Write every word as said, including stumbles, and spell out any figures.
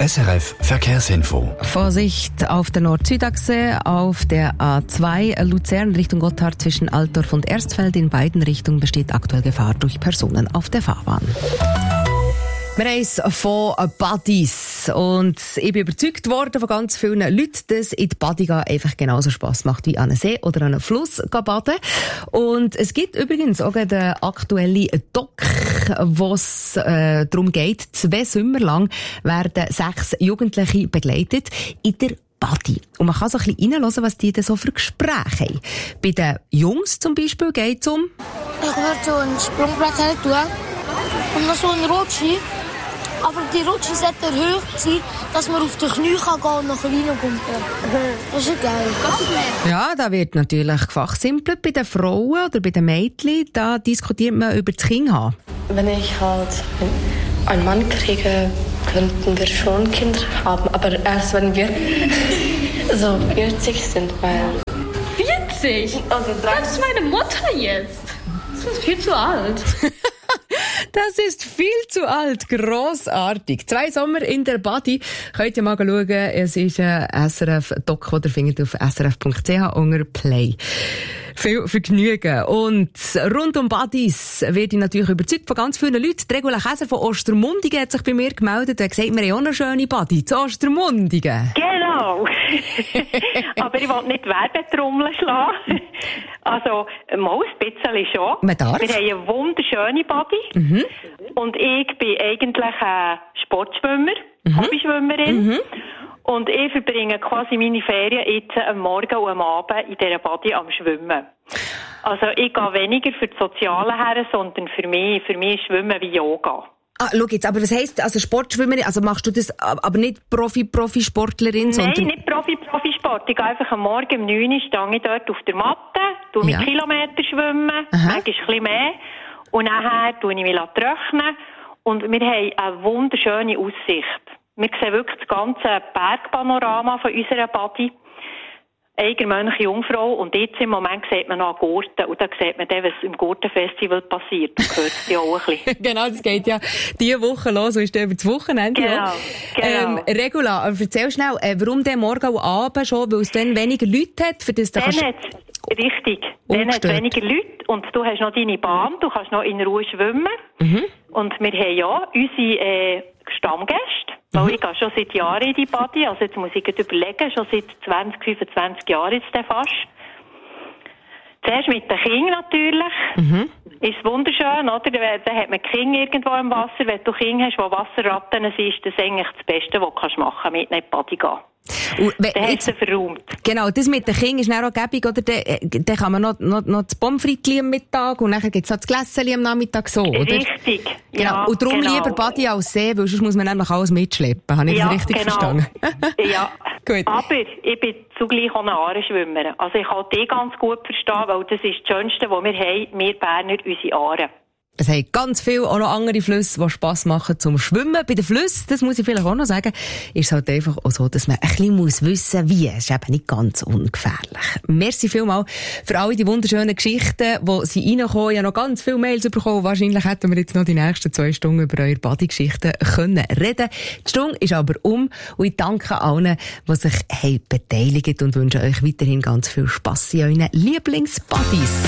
S R F Verkehrsinfo. Vorsicht auf der Nord-Süd-Achse, auf der A zwei Luzern Richtung Gotthard zwischen Altdorf und Erstfeld. In beiden Richtungen besteht aktuell Gefahr durch Personen auf der Fahrbahn. Wir haben es von Buddies und ich bin überzeugt worden von ganz vielen Leuten, dass in die Badi gehen einfach genauso Spass macht wie an einem See oder an einem Fluss baden. Und es gibt übrigens auch den aktuellen Doc, wo es äh, darum geht, zwei Sommer lang werden sechs Jugendliche begleitet in der Badi. Und man kann so ein bisschen reinhören, was die denn so für Gespräche haben. Bei den Jungs zum Beispiel geht es um... Ich würde so ein Sprungbrett her tun und noch so einen Rutschi. Aber die Rutschi sollte hoch sein, dass man auf die Knie gehen kann und nachher reinkommt. Das ist geil. Ja, da wird natürlich gefachsimpelt bei den Frauen oder bei den Mädchen. Da diskutiert man über das Kind haben. Wenn ich halt einen Mann kriege, könnten wir schon Kinder haben. Aber erst wenn wir so vierzig sind, weil... vierzig? Also das ist meine Mutter jetzt. Das ist viel zu alt. Das ist viel zu alt. Grossartig. Zwei Sommer in der Badi. Könnt ihr mal schauen. Es ist ein S R F-Doc, den ihr findet auf s r f punkt c h unter Play. Viel Vergnügen. Und rund um Badis werde ich natürlich überzeugt von ganz vielen Leuten. Die Regula Käser von Ostermundigen hat sich bei mir gemeldet und hat gesagt, wir haben auch eine schöne Badi zu Ostermundigen. Genau. Aber ich will nicht Werbetrommel schlagen. Also, mal ein bisschen schon. Man darf. Wir haben eine wunderschöne Badi. Mhm. Und ich bin eigentlich ein Sportschwimmer, mhm. Hobbyschwimmerin. Mhm. Und ich verbringe quasi meine Ferien jetzt am Morgen und am Abend in dieser Badi am Schwimmen. Also ich gehe weniger für das Soziale her, sondern für mich, für mich ist Schwimmen wie Yoga. Ah, schau jetzt, aber was heisst, also Sportschwimmerin, also machst du das aber nicht Profi-Profisportlerin, sondern... Nein, nicht Profi-Profisport. Ich gehe einfach am Morgen um neun Uhr stehe ich dort auf der Matte, tue ja. mit Kilometer schwimmen, manchmal ein bisschen mehr, und nachher tue ich mich trocknen und wir haben eine wunderschöne Aussicht. Wir sehen wirklich das ganze Bergpanorama von unserer Badi. Eiger, Mönch, Jungfrau. Und jetzt im Moment sieht man noch einen Gurten. Und da sieht man dann, was im Gurtenfestival passiert. Das gehört ja auch ein bisschen. Genau, das geht ja diese Woche los. So ist dann über das Wochenende. Genau, genau. Ähm, Regula, aber erzähl schnell, äh, warum der morgen und abend schon? Weil es dann weniger Leute hat, für das du kannst... Richtig. Dann hat es weniger Leute. Und du hast noch deine Bahn. Du kannst noch in Ruhe schwimmen. Mhm. Und wir haben ja unsere äh, Stammgäste. Mhm. Ich gehe schon seit Jahren in die Badi, also jetzt muss ich überlegen, schon seit zwanzig, fünfundzwanzig Jahren jetzt fast. Zuerst mit den Kindern natürlich. Mhm. Ist wunderschön, oder? Dann hat man Kinder irgendwo im Wasser. Wenn du Kinder hast, die Wasserratten sind, ist das eigentlich das Beste, was du machen kannst, mit in die Badi gehen. Und dann hast du verräumt. Genau, das mit den Kindern ist dann auch gäbig, oder? Dann, dann kann man noch, noch, noch das Pommes frites am Mittag und dann gibt es noch das Gläschen am Nachmittag so, oder? Richtig, genau. Ja, und darum genau. lieber Badi als See, weil sonst muss man nämlich alles mitschleppen. Habe ich ja, das richtig genau. verstanden? Ja, gut. Aber ich bin zugleich auch eine Aarenschwimmerin. Also ich kann die ganz gut verstehen, weil das ist das Schönste, was wir haben, wir Berner, unsere Aaren. Es haben ganz viele auch noch andere Flüsse, die Spass machen zum Schwimmen. Bei den Flüssen, das muss ich vielleicht auch noch sagen, ist es halt einfach auch so, dass man ein bisschen muss wissen, wie. Es ist eben nicht ganz ungefährlich. Merci vielmals für alle die wunderschönen Geschichten, die sie reinkommen. Ich habe noch ganz viele Mails bekommen. Wahrscheinlich hätten wir jetzt noch die nächsten zwei Stunden über eure Badi-Geschichten können reden. Die Stunde ist aber um und ich danke allen, die sich haben beteiligt und wünsche euch weiterhin ganz viel Spass in euren Lieblingsbadis.